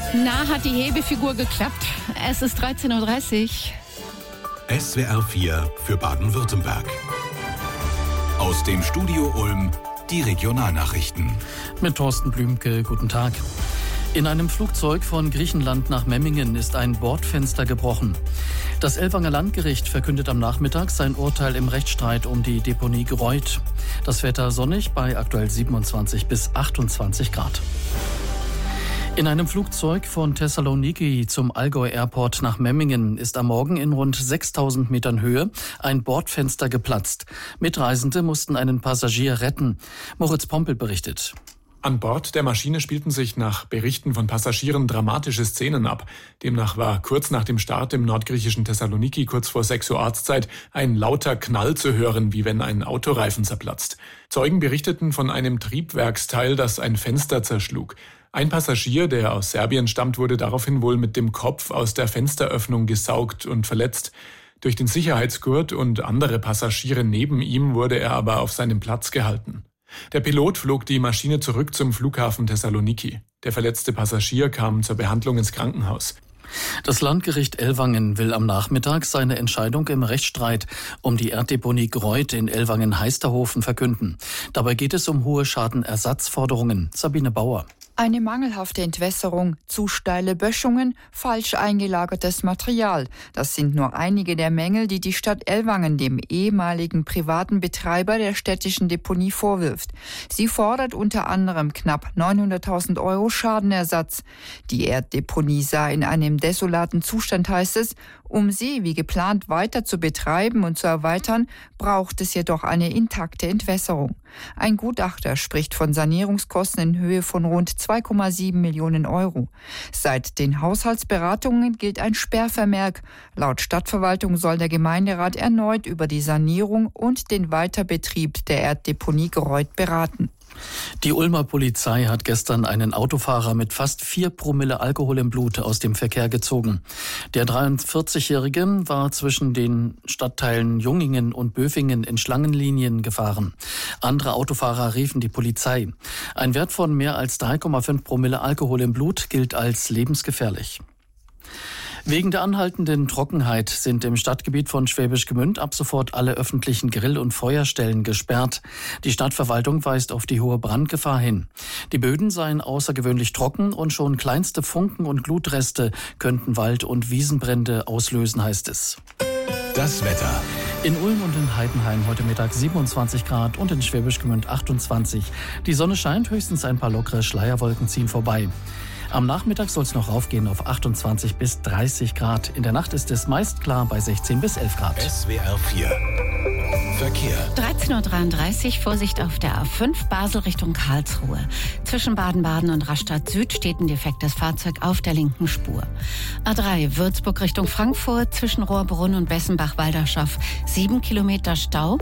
Na, hat die Hebefigur geklappt? Es ist 13.30 Uhr. SWR 4 für Baden-Württemberg. Aus dem Studio Ulm die Regionalnachrichten. Mit Thorsten Blümke, guten Tag. In einem Flugzeug von Griechenland nach Memmingen ist ein Bordfenster gebrochen. Das Ellwanger Landgericht verkündet am Nachmittag sein Urteil im Rechtsstreit um die Deponie Greuth. Das Wetter sonnig bei aktuell 27 bis 28 Grad. In einem Flugzeug von Thessaloniki zum Allgäu Airport nach Memmingen ist am Morgen in rund 6000 Metern Höhe ein Bordfenster geplatzt. Mitreisende mussten einen Passagier retten. Moritz Pompel berichtet. An Bord der Maschine spielten sich nach Berichten von Passagieren dramatische Szenen ab. Demnach war kurz nach dem Start im nordgriechischen Thessaloniki kurz vor 6 Uhr Ortszeit ein lauter Knall zu hören, wie wenn ein Autoreifen zerplatzt. Zeugen berichteten von einem Triebwerksteil, das ein Fenster zerschlug. Ein Passagier, der aus Serbien stammt, wurde daraufhin wohl mit dem Kopf aus der Fensteröffnung gesaugt und verletzt. Durch den Sicherheitsgurt und andere Passagiere neben ihm wurde er aber auf seinem Platz gehalten. Der Pilot flog die Maschine zurück zum Flughafen Thessaloniki. Der verletzte Passagier kam zur Behandlung ins Krankenhaus. Das Landgericht Ellwangen will am Nachmittag seine Entscheidung im Rechtsstreit um die Erddeponie Greuth in Ellwangen-Heisterhofen verkünden. Dabei geht es um hohe Schadenersatzforderungen. Sabine Bauer. Eine mangelhafte Entwässerung, zu steile Böschungen, falsch eingelagertes Material. Das sind nur einige der Mängel, die die Stadt Ellwangen dem ehemaligen privaten Betreiber der städtischen Deponie vorwirft. Sie fordert unter anderem knapp 900.000 € Schadenersatz. Die Erddeponie sei in einem desolaten Zustand, heißt es. Um sie wie geplant weiter zu betreiben und zu erweitern, braucht es jedoch eine intakte Entwässerung. Ein Gutachter spricht von Sanierungskosten in Höhe von rund 2,7 Millionen €. Seit den Haushaltsberatungen gilt ein Sperrvermerk. Laut Stadtverwaltung soll der Gemeinderat erneut über die Sanierung und den Weiterbetrieb der Erddeponie Greuth beraten. Die Ulmer Polizei hat gestern einen Autofahrer mit fast 4 Promille Alkohol im Blut aus dem Verkehr gezogen. Der 43-Jährige war zwischen den Stadtteilen Jungingen und Böfingen in Schlangenlinien gefahren. Andere Autofahrer riefen die Polizei. Ein Wert von mehr als 3,5 Promille Alkohol im Blut gilt als lebensgefährlich. Wegen der anhaltenden Trockenheit sind im Stadtgebiet von Schwäbisch Gmünd ab sofort alle öffentlichen Grill- und Feuerstellen gesperrt. Die Stadtverwaltung weist auf die hohe Brandgefahr hin. Die Böden seien außergewöhnlich trocken und schon kleinste Funken und Glutreste könnten Wald- und Wiesenbrände auslösen, heißt es. Das Wetter. In Ulm und in Heidenheim heute Mittag 27 Grad und in Schwäbisch Gmünd 28. Die Sonne scheint, höchstens ein paar lockere Schleierwolken ziehen vorbei. Am Nachmittag soll es noch raufgehen auf 28 bis 30 Grad. In der Nacht ist es meist klar bei 16 bis 11 Grad. SWR 4 Verkehr. 13.33 Uhr, Vorsicht auf der A5, Basel Richtung Karlsruhe. Zwischen Baden-Baden und Rastatt Süd steht ein defektes Fahrzeug auf der linken Spur. A3, Würzburg Richtung Frankfurt, zwischen Rohrbrunn und Bessenbach-Walderschaff 7 Kilometer Stau.